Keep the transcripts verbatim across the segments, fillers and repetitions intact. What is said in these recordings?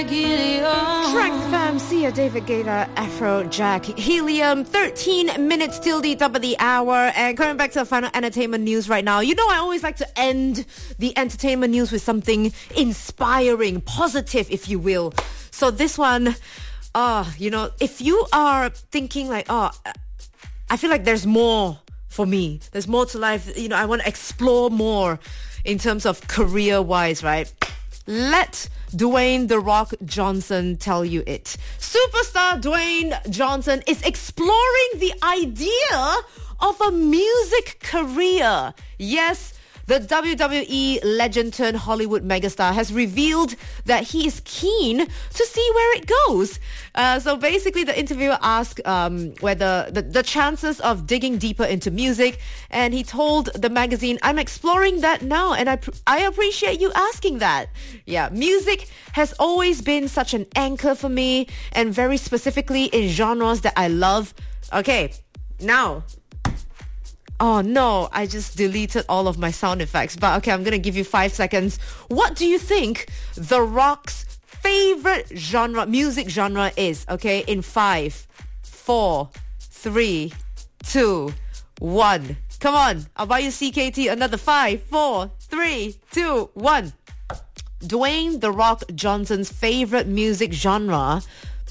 Track fam, Sia, David Guetta, Afro Jack, Helium. thirteen minutes till the top of the hour. And coming back to the final entertainment news right now. You know, I always like to end the entertainment news with something inspiring, positive, if you will. So this one, uh, you know, if you are thinking like, oh, I feel like there's more for me. There's more to life. You know, I want to explore more in terms of career-wise, right? Let Dwayne "The Rock" Johnson tell you it. Superstar Dwayne Johnson is exploring the idea of a music career. Yes, the W W E legend turned Hollywood megastar has revealed that he is keen to see where it goes. Uh, so basically, the interviewer asked um, whether the, the chances of digging deeper into music, and he told the magazine, "I'm exploring that now, and I pr- I appreciate you asking that." Yeah, music has always been such an anchor for me, and very specifically in genres that I love. Okay, now... Oh no, I just deleted all of my sound effects. But okay, I'm going to give you five seconds. What do you think The Rock's favorite genre, music genre is? Okay, in five, four, three, two, one. Come on, I'll buy you C K T. Another five, four, three, two, one. Dwayne "The Rock" Johnson's favorite music genre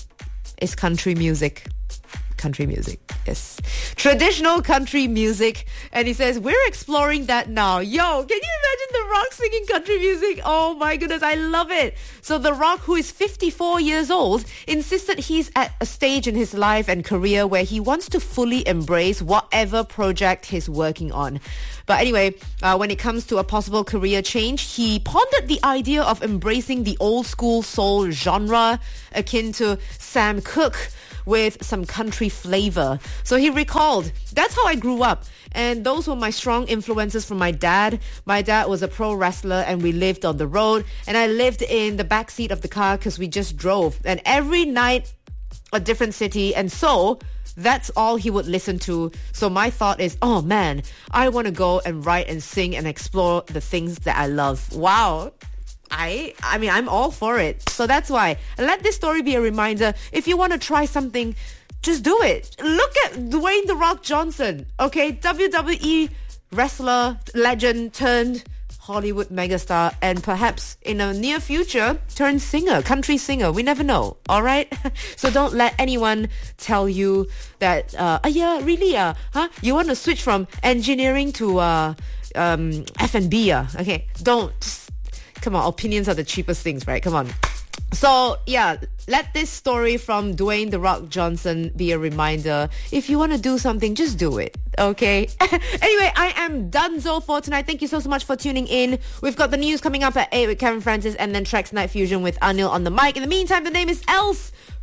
is country music. Country music, yes. Traditional country music. And he says, we're exploring that now. Yo, can you imagine The Rock singing country music? Oh my goodness, I love it. So The Rock, who is fifty-four years old, insisted he's at a stage in his life and career where he wants to fully embrace whatever project he's working on. But anyway, uh, when it comes to a possible career change, he pondered the idea of embracing the old school soul genre, akin to Sam Cooke, with some country flavor. So he recalled, that's how I grew up. And those were my strong influences from my dad. My dad was a pro wrestler and we lived on the road. And I lived in the backseat of the car because we just drove. And every night, a different city. And so that's all he would listen to. So my thought is, oh man, I want to go and write and sing and explore the things that I love. Wow. I I mean, I'm all for it. So that's why. Let this story be a reminder. If you want to try something, just do it. Look at Dwayne "The Rock" Johnson. Okay, W W E wrestler, legend turned Hollywood megastar, and perhaps in a near future, turn singer, country singer. We never know. All right? So don't let anyone tell you that, uh, oh yeah, really? Uh, huh? You want to switch from engineering to uh, um, F and B? Uh? Okay, don't. Come on, opinions are the cheapest things, right? Come on. So, yeah, let this story from Dwayne "The Rock" Johnson be a reminder. If you want to do something, just do it, okay? Anyway, I am donezo for tonight. Thank you so, so much for tuning in. We've got the news coming up at eight with Kevin Francis, and then Tracks Night Fusion with Anil on the mic. In the meantime, the name is Else